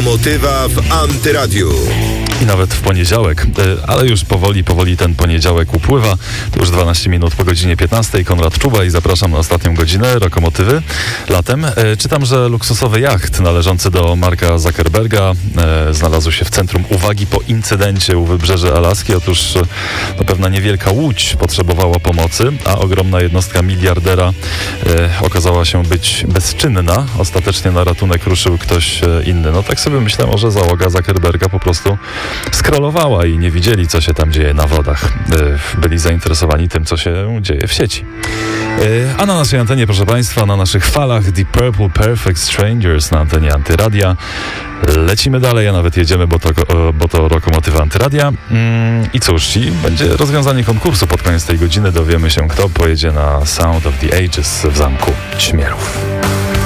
Lokomotywa w Antyradiu. I nawet w poniedziałek, ale już powoli ten poniedziałek upływa. To już 12 minut po godzinie 15. Konrad Czuba i zapraszam na ostatnią godzinę Lokomotywy latem. Czytam, że luksusowy jacht należący do Marka Zuckerberga znalazł się w centrum uwagi po incydencie u wybrzeży Alaski. Otóż pewna niewielka łódź potrzebowała pomocy, a ogromna jednostka miliardera okazała się być bezczynna. Ostatecznie na ratunek ruszył ktoś inny. No tak sobie myślę, może załoga Zuckerberga po prostu skrolowała i nie widzieli, co się tam dzieje na wodach. Byli zainteresowani tym, co się dzieje w sieci. A na naszej antenie, proszę Państwa, na naszych falach Deep Purple Perfect Strangers na antenie Antyradia. Lecimy dalej, a nawet jedziemy, bo to Lokomotywa Antyradia. I cóż, będzie rozwiązanie konkursu pod koniec tej godziny. Dowiemy się, kto pojedzie na Sound of the Ages w Zamku Ćmierów.